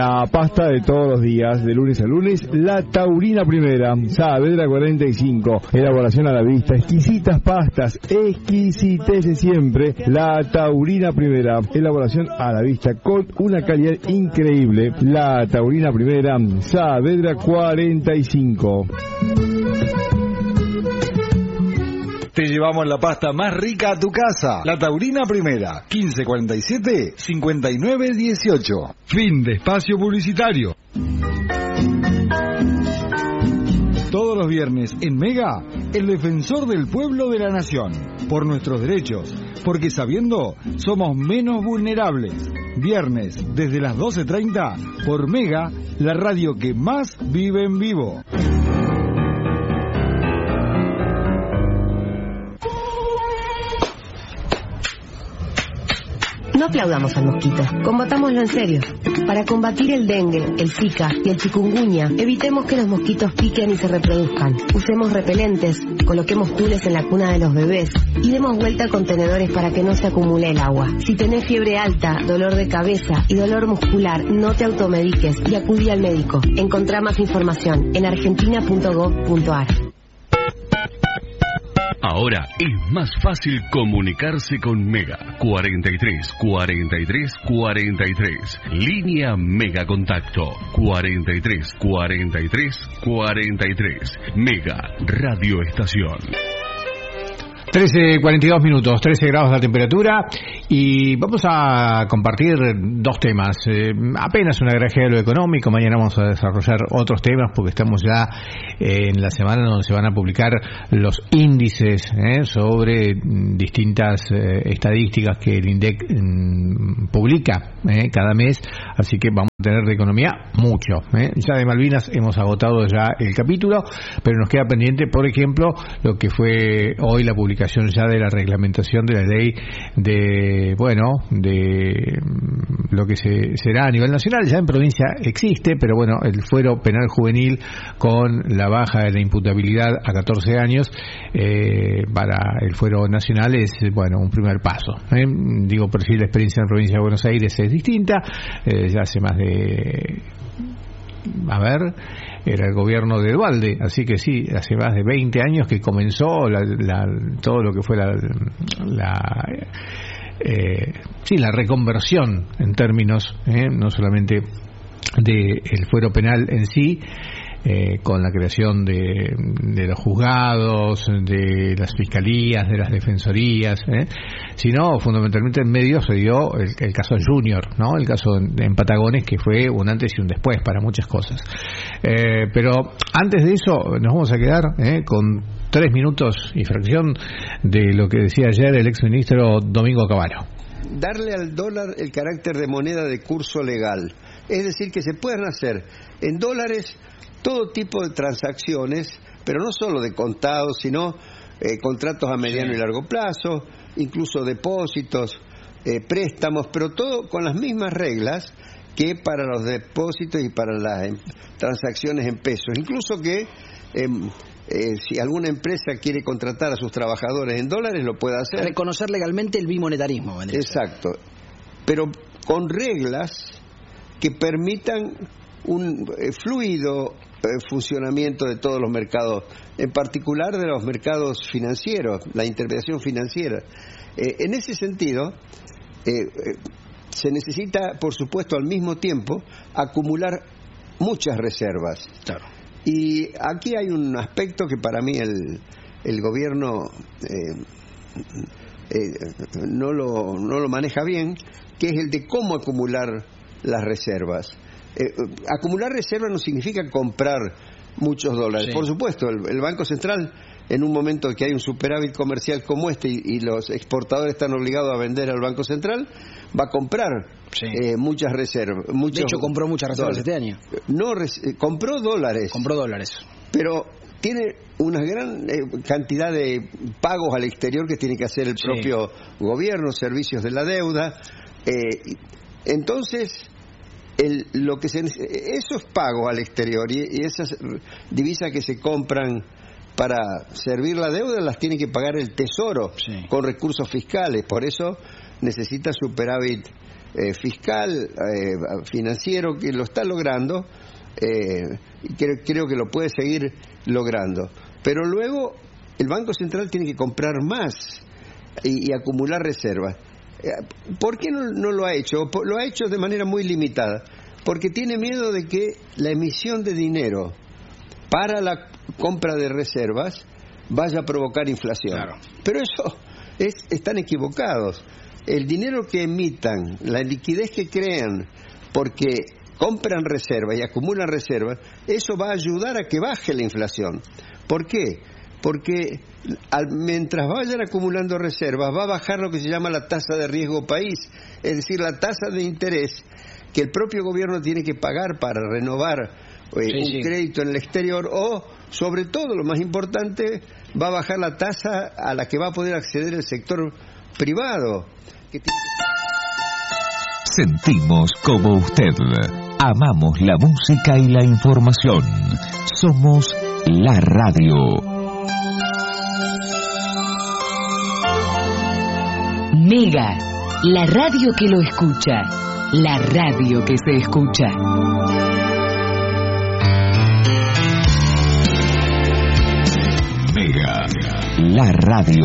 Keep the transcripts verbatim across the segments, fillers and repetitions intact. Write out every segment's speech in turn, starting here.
La pasta de todos los días, de lunes a lunes, la Taurina Primera, Saavedra cuarenta y cinco, elaboración a la vista, exquisitas pastas, exquisitez de siempre, la Taurina Primera, elaboración a la vista con una calidad increíble, la Taurina Primera, Saavedra cuarenta y cinco. Te llevamos la pasta más rica a tu casa. La Taurina Primera, quince cuarenta y siete, cincuenta y nueve dieciocho. Fin de espacio publicitario. Todos los viernes en Mega, el defensor del pueblo de la nación. Por nuestros derechos, porque sabiendo, somos menos vulnerables. Viernes, desde las doce treinta, por Mega, la radio que más vive en vivo. No aplaudamos al mosquito, combatámoslo en serio. Para combatir el dengue, el zika y el chikungunya, evitemos que los mosquitos piquen y se reproduzcan. Usemos repelentes, coloquemos tules en la cuna de los bebés y demos vuelta a contenedores para que no se acumule el agua. Si tenés fiebre alta, dolor de cabeza y dolor muscular, no te automediques y acudí al médico. Encontrá más información en argentina punto gov punto ar. Ahora es más fácil comunicarse con Mega. cuarenta y tres, cuarenta y tres, cuarenta y tres. Línea Mega Contacto. cuarenta y tres, cuarenta y tres, cuarenta y tres. Mega Radio Estación. trece cuarenta y dos minutos, trece grados la temperatura, y vamos a compartir dos temas. Eh, apenas una grajea de lo económico. Mañana vamos a desarrollar otros temas porque estamos ya eh, en la semana donde se van a publicar los índices eh, sobre distintas eh, estadísticas que el INDEC mm, publica eh, cada mes. Así que vamos a tener de economía mucho. Eh. Ya de Malvinas hemos agotado ya el capítulo, pero nos queda pendiente, por ejemplo, lo que fue hoy la publicación ya de la reglamentación de la ley de, bueno, de lo que se, será a nivel nacional. Ya en provincia existe, pero bueno, el fuero penal juvenil con la baja de la imputabilidad a catorce años eh, para el fuero nacional es, bueno, un primer paso. ¿eh? Digo, por si la experiencia en la provincia de Buenos Aires es distinta, eh, ya hace más de... A ver, era el gobierno de Duhalde, así que sí, hace más de veinte años que comenzó la, la, todo lo que fue la, la eh, sí, la reconversión en términos, eh, no solamente del fuero penal en sí, Eh, con la creación de, de los juzgados, de las fiscalías, de las defensorías, ¿eh? sino fundamentalmente en medio se dio el, el caso Junior, ¿no? El caso en, en Patagones, que fue un antes y un después para muchas cosas. Eh, pero antes de eso nos vamos a quedar ¿eh? con tres minutos y fracción de lo que decía ayer el exministro Domingo Cavallo. Darle al dólar el carácter de moneda de curso legal, es decir, que se puedan hacer en dólares todo tipo de transacciones, pero no solo de contados, sino eh, contratos a mediano sí. y largo plazo, incluso depósitos, eh, préstamos, pero todo con las mismas reglas que para los depósitos y para las eh, transacciones en pesos. Incluso que eh, eh, si alguna empresa quiere contratar a sus trabajadores en dólares, lo puede hacer. Reconocer legalmente el bimonetarismo. Exacto, pero con reglas que permitan un eh, fluido eh, funcionamiento de todos los mercados, en particular de los mercados financieros, la intermediación financiera. Eh, en ese sentido, eh, eh, se necesita, por supuesto, al mismo tiempo, acumular muchas reservas. Claro. Y aquí hay un aspecto que para mí el, el gobierno eh, eh, no lo, no lo maneja bien, que es el de cómo acumular las reservas. Eh, acumular reservas no significa comprar muchos dólares. Sí. Por supuesto, el, el Banco Central, en un momento que hay un superávit comercial como este y, y los exportadores están obligados a vender al Banco Central, va a comprar sí. eh, muchas reservas. Muchos de hecho, compró muchas reservas este año. No, eh, compró dólares. Compró dólares. Pero tiene una gran eh, cantidad de pagos al exterior que tiene que hacer el sí. propio gobierno, servicios de la deuda. Eh, entonces... El, lo que se, esos pagos al exterior y, y esas divisas que se compran para servir la deuda las tiene que pagar el Tesoro sí. con recursos fiscales. Por eso necesita superávit eh, fiscal, eh, financiero, que lo está logrando, eh, y creo, creo que lo puede seguir logrando. Pero luego el Banco Central tiene que comprar más y, y acumular reservas. Eh, ¿Por qué no, no lo ha hecho? Lo ha hecho de manera muy limitada, porque tiene miedo de que la emisión de dinero para la compra de reservas vaya a provocar inflación. Claro. Pero eso es, están equivocados. El dinero que emitan, la liquidez que crean, porque compran reservas y acumulan reservas, eso va a ayudar a que baje la inflación. ¿Por qué? Porque al, mientras vayan acumulando reservas, va a bajar lo que se llama la tasa de riesgo país, es decir, la tasa de interés que el propio gobierno tiene que pagar para renovar eh, sí, un sí. crédito en el exterior, o, sobre todo, lo más importante, va a bajar la tasa a la que va a poder acceder el sector privado. Que tiene... Sentimos como usted. Amamos la música y la información. Somos la radio. Mega, la radio que lo escucha. La radio que se escucha. Mega, la radio.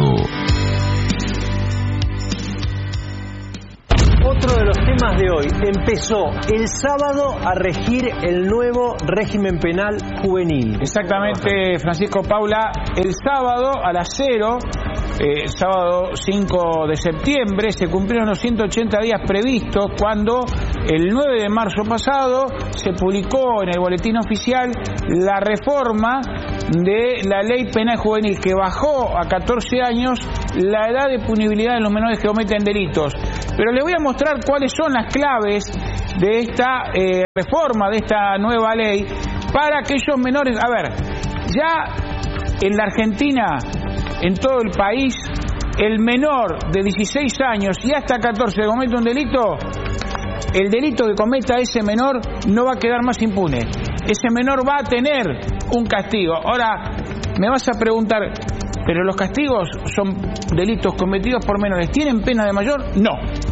Otro de los temas de hoy: empezó el sábado a regir el nuevo régimen penal juvenil. Exactamente, Francisco Paula, el sábado a las cero, eh, sábado cinco de septiembre, se cumplieron los ciento ochenta días previstos cuando el nueve de marzo pasado se publicó en el boletín oficial la reforma de la ley penal juvenil, que bajó a catorce años la edad de punibilidad de los menores que cometen delitos. Pero les voy a mostrar cuáles son las claves de esta eh, reforma, de esta nueva ley, para aquellos menores. A ver, ya en la Argentina, en todo el país, el menor de dieciséis años y hasta catorce que comete un delito, el delito que cometa ese menor no va a quedar más impune. Ese menor va a tener un castigo. Ahora, me vas a preguntar, ¿pero los castigos son delitos cometidos por menores? ¿Tienen pena de mayor? No.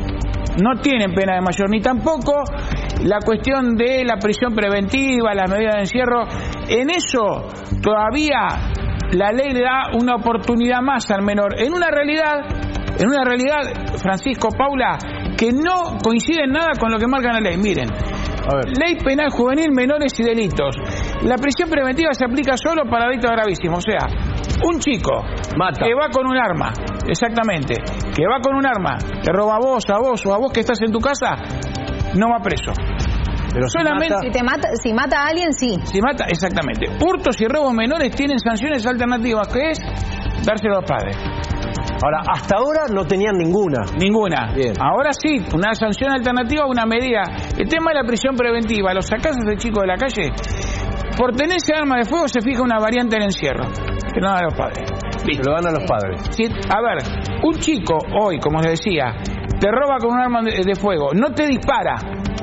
No tienen pena de mayor, ni tampoco la cuestión de la prisión preventiva, las medidas de encierro. En eso todavía la ley le da una oportunidad más al menor, en una realidad, en una realidad, Francisco Paula, que no coincide en nada con lo que marca la ley. Miren, a ver. Ley penal juvenil, menores y delitos. La prisión preventiva se aplica solo para delitos gravísimos, o sea, un chico Mata. que va con un arma, exactamente, que va con un arma, te roba a vos, a vos o a vos que estás en tu casa, no va preso. Pero solamente si, mata... Si, te mata, si mata a alguien, sí. Si mata, exactamente. Hurtos y robos menores tienen sanciones alternativas, que es dárselo a los padres. Ahora, hasta ahora no tenían ninguna. Ninguna. Bien. Ahora sí, una sanción alternativa, una medida. El tema de la prisión preventiva, lo sacás a ese chico de la calle, por tener ese arma de fuego se fija una variante del encierro, que no dan a los padres. Se lo dan a los padres. Sí, a ver, un chico hoy, como les decía, te roba con un arma de, de fuego, no te dispara,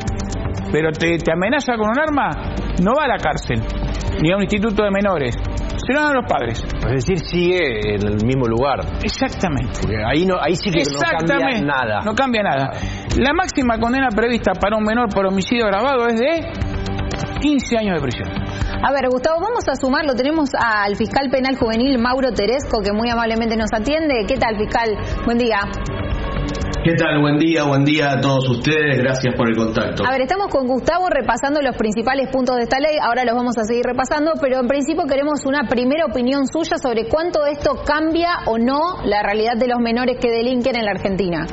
pero te, te amenaza con un arma, no va a la cárcel, ni a un instituto de menores. Se lo dan a los padres. Es decir, sigue en el mismo lugar. Exactamente. Porque ahí, no, ahí sí que no cambia nada. No cambia nada. La máxima condena prevista para un menor por homicidio agravado es de quince años de prisión. A ver, Gustavo, vamos a sumar, lo tenemos al fiscal penal juvenil Mauro Teresco, que muy amablemente nos atiende. ¿Qué tal, fiscal? Buen día. ¿Qué tal? Buen día, buen día a todos ustedes, gracias por el contacto. A ver, estamos con Gustavo repasando los principales puntos de esta ley, ahora los vamos a seguir repasando, pero en principio queremos una primera opinión suya sobre cuánto esto cambia o no la realidad de los menores que delinquen en la Argentina.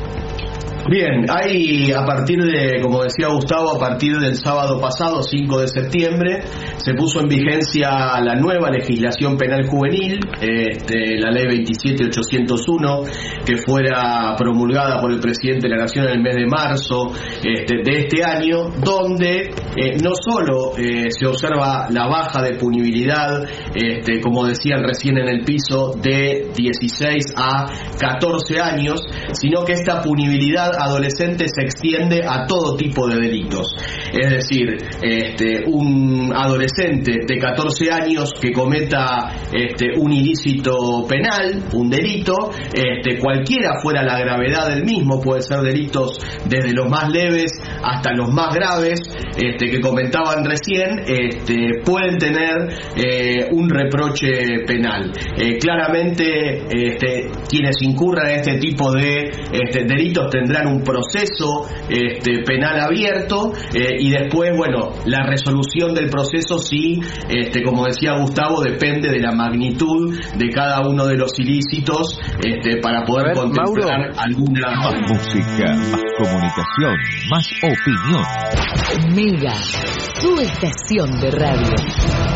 Bien, hay a partir de, como decía Gustavo, a partir del sábado pasado, cinco de septiembre, se puso en vigencia la nueva legislación penal juvenil, este, la ley veintisiete mil ochocientos uno, que fuera promulgada por el presidente de la Nación en el mes de marzo este, de este año, donde eh, no solo eh, se observa la baja de punibilidad, este, como decían recién en el piso, de dieciséis a catorce años, sino que esta punibilidad adolescente se extiende a todo tipo de delitos. Es decir, este, un adolescente de catorce años que cometa este, un ilícito penal, un delito, este, cualquiera fuera la gravedad del mismo, puede ser delitos desde los más leves hasta los más graves, este, que comentaban recién, este, pueden tener eh, un reproche penal. Eh, claramente, este, quienes incurran en este tipo de este, delitos tendrán un proceso este, penal abierto eh, y después, bueno, la resolución del proceso sí, este, como decía Gustavo, depende de la magnitud de cada uno de los ilícitos este, para poder ver, contemplar Mauro. alguna... Más música, más comunicación, más opinión. Mega, su estación de radio.